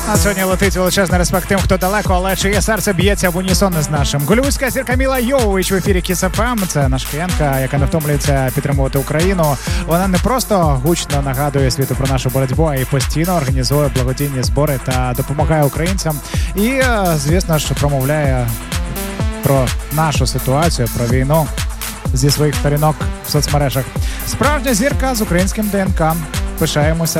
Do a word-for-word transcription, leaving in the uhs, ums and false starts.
А сьогодні летить величезний респект тим, хто далеко, але чиє серце б'ється в унісон з нашим. Голівудська зірка Міла Йовович в ефірі Kiss еф ем. Це наша клієнтка, яка не втомлюється підтримувати Україну. Вона не просто гучно нагадує світу про нашу боротьбу, а й постійно організує благодійні збори та допомагає українцям. І, звісно ж, промовляє про нашу ситуацію, про війну зі своїх сторінок в соцмережах. Справжня зірка з українським ДНК. Пишаємося.